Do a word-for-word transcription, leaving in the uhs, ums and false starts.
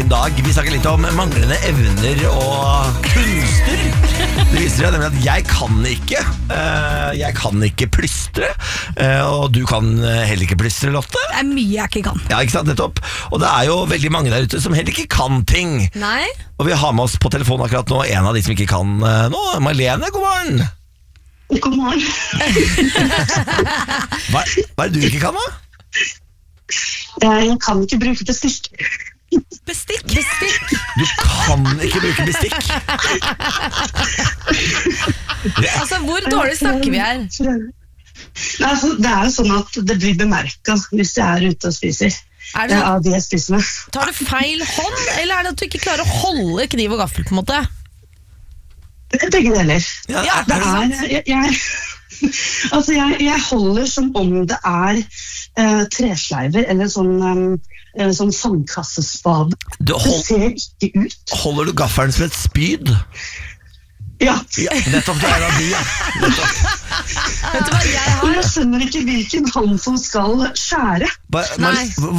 din dag. Vi snakker litt om manglende evner og kunster. Det viser seg nemlig at jeg kan ikke uh, Jeg kan ikke plystre, uh, og du kan heller ikke plystre, Lotte. Det er mye jeg ikke kan. Ja, ikke sant, nettopp. Og det er jo veldig mange der ute som heller ikke kan ting. Nei. Og vi har med oss på telefon akkurat nå en av de som ikke kan uh, nå. Marlene, god morgen. God morgen. hva, hva er det du ikke kan da? Jeg kan ikke bruke bestikk. Bestikk? Bestikk. Du kan ikke bruke bestikk. Altså, hvor dårlig snakker vi her? Nei, altså, det er jo sånn at det blir bemerket hvis jeg er ute og spiser. Er det sånn? Av de jeg spiser med. Tar du feil hånd, eller er det at du ikke klarer å holde kniv og gaffel på en måte? Begge deler. Ja, Ja, Det er, jeg, jeg, altså jeg, jeg holder som om det er uh, tresleiver eller sånn, um, sånn sandkassespade. Du hold, Det ser ikke ut. holder du gaffelen som et spyd? Ja. Ja, nettopp det er av de, ja. Nettopp. Vet du hva jeg Og har? jeg skjønner ikke hvilken hånd som skal skjære. Ba, Mar Nei.